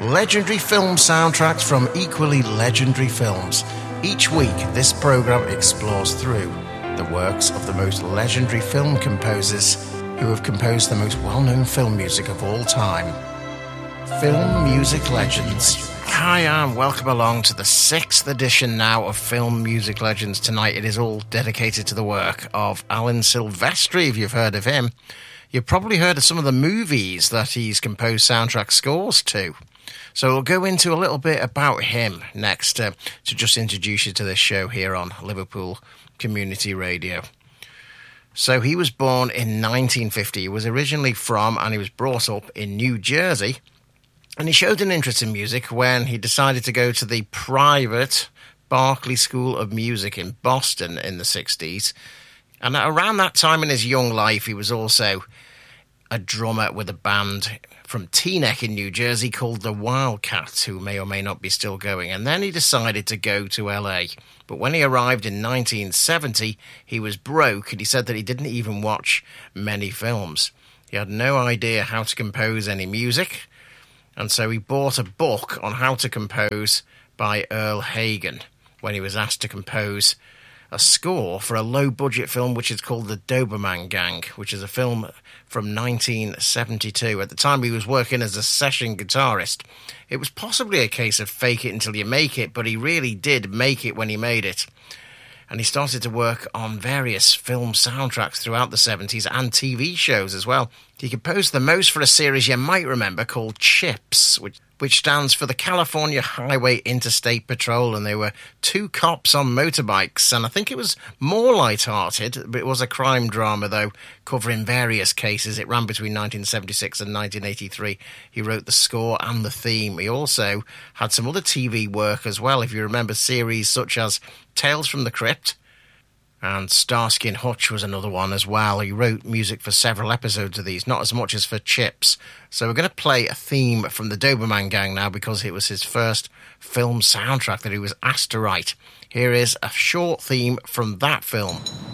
legendary film soundtracks from equally legendary films. Each week, this program explores through the works of the most legendary film composers who have composed the most well-known film music of all time. Film Music Legends. Hi, and welcome along to the 6th edition now of Film Music Legends. Tonight it is all dedicated to the work of Alan Silvestri, if you've heard of him. You've probably heard of some of the movies that he's composed soundtrack scores to. So we'll go into a little bit about him next to just introduce you to this show here on Liverpool Community Radio. So he was born in 1950. He was originally from, and he was brought up in New Jersey. And he showed an interest in music when he decided to go to the private Berklee School of Music in Boston in the 60s. And around that time in his young life, he was also a drummer with a band from Teaneck in New Jersey called the Wildcats, who may or may not be still going. And then he decided to go to LA. But when he arrived in 1970, he was broke, and he said that he didn't even watch many films. He had no idea how to compose any music. And so he bought a book on how to compose by Earl Hagen when he was asked to compose a score for a low-budget film which is called The Doberman Gang, which is a film from 1972. At the time, he was working as a session guitarist. It was possibly a case of fake it until you make it, but he really did make it when he made it. And he started to work on various film soundtracks throughout the 70s and TV shows as well. He composed the most for a series you might remember called CHIPS, which stands for the California Highway Interstate Patrol, and they were two cops on motorbikes, and I think it was more light-hearted, but it was a crime drama, though, covering various cases. It ran between 1976 and 1983. He wrote the score and the theme. He also had some other TV work as well, if you remember series such as Tales from the Crypt, and Starsky and Hutch was another one as well. He wrote music for several episodes of these, not as much as for CHIPS. So we're going to play a theme from the Doberman Gang now because it was his first film soundtrack that he was asked to write. Here is a short theme from that film.